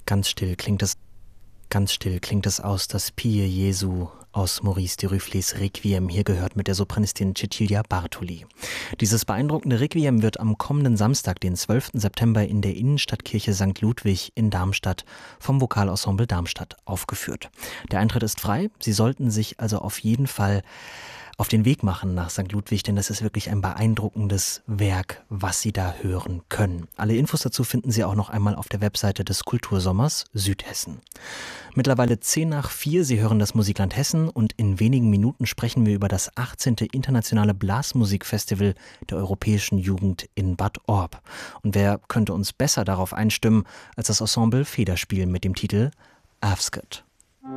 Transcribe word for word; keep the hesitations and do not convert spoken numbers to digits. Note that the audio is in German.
Ganz still klingt es, ganz still klingt es aus, das Pie Jesu aus Maurice de Ruflés Requiem, hier gehört mit der Sopranistin Cecilia Bartoli. Dieses beeindruckende Requiem wird am kommenden Samstag, den zwölften September, in der Innenstadtkirche Sankt Ludwig in Darmstadt vom Vokalensemble Darmstadt aufgeführt. Der Eintritt ist frei, Sie sollten sich also auf jeden Fall auf den Weg machen nach Sankt Ludwig, denn das ist wirklich ein beeindruckendes Werk, was Sie da hören können. Alle Infos dazu finden Sie auch noch einmal auf der Webseite des Kultursommers Südhessen. Mittlerweile zehn nach vier, Sie hören das Musikland Hessen und in wenigen Minuten sprechen wir über das achtzehnte Internationale Blasmusikfestival der Europäischen Jugend in Bad Orb. Und wer könnte uns besser darauf einstimmen als das Ensemble Federspiel mit dem Titel Avsket.